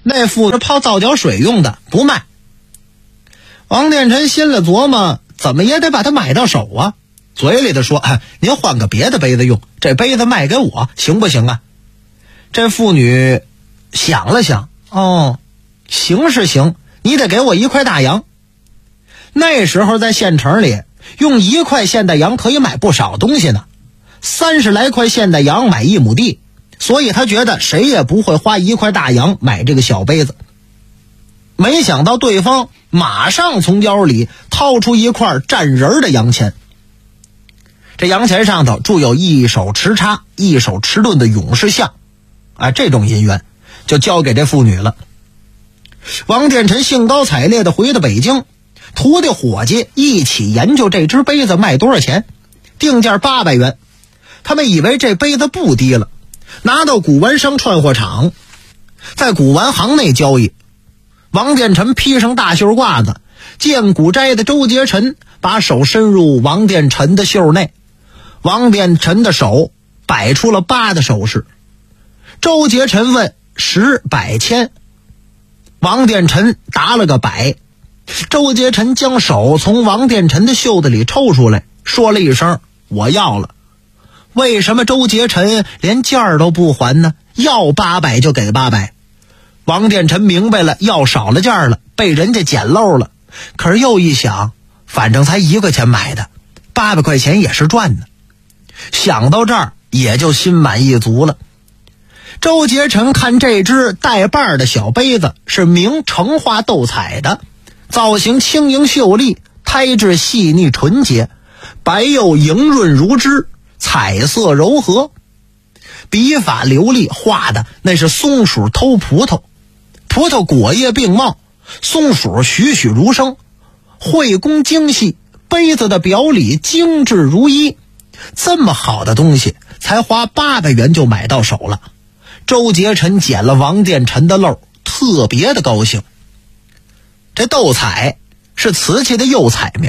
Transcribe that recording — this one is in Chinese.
那副是泡皂角水用的，不卖。王殿臣心里琢磨，怎么也得把它买到手啊，嘴里的说，您换个别的杯子用，这杯子卖给我行不行啊？这妇女想了想，行是行，你得给我1块大洋。那时候在县城里，用1块现代洋可以买不少东西呢，30来块现代洋买1亩地，所以他觉得谁也不会花1块大洋买这个小杯子。没想到对方马上从腰里掏出1块占人的洋钱，这洋钱上头铸有一手持叉一手持盾的勇士像，这种银元就交给这妇女了。王殿臣兴高采烈地回到北京，徒弟伙计一起研究这只杯子卖多少钱，定价800元。他们以为这杯子不低了，拿到古玩商串货场，在古玩行内交易。王殿臣披上大袖褂子，见古斋的周杰臣把手伸入王殿臣的袖内，王殿臣的手摆出了8的手势。周杰臣问10、100、1000，王殿臣答了个100。周杰臣将手从王殿臣的袖子里抽出来，说了一声我要了。为什么周杰臣连价都不还呢？要800就给800。王殿臣明白了，要少了价了，被人家捡漏了。可是又一想，反正才1块钱买的，800块钱也是赚的。想到这儿，也就心满意足了。周杰臣看这只带把的小杯子是明成化斗彩的，造型轻盈秀丽，胎质细腻纯洁，白釉莹润如脂，彩色柔和，笔法流利，画的那是松鼠偷葡萄，葡萄果叶并茂，松鼠栩栩如生，绘工精细，杯子的表里精致如一。这么好的东西才花800元就买到手了。周杰臣捡了王殿臣的漏，特别的高兴。这斗彩是瓷器的釉彩名，